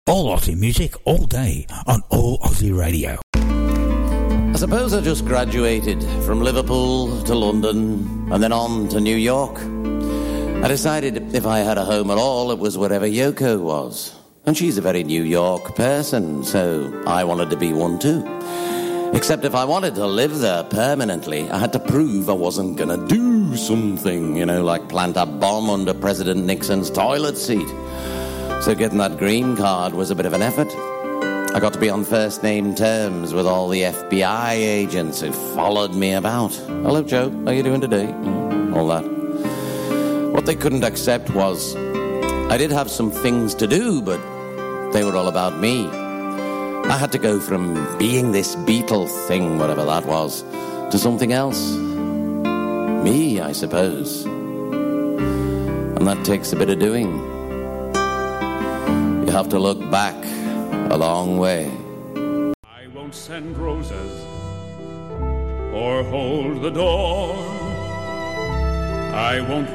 All Aussie music, all day, on All Aussie Radio. I suppose I just graduated from Liverpool to London and then on to New York. I decided if I had a home at all, it was wherever Yoko was. And she's a very New York person, so I wanted to be one too. Except if I wanted to live there permanently, I had to prove I wasn't going to do something, like plant a bomb under President Nixon's toilet seat. So getting that green card was a bit of an effort. I got to be on first-name terms with all the FBI agents who followed me about. Hello, Joe. How you doing today? All that. What they couldn't accept was I did have some things to do, but they were all about me. I had to go from being this Beatle thing, whatever that was, to something else. Me, I suppose. And that takes a bit of doing. You have to look back a long way. I won't send roses or hold the door. I won't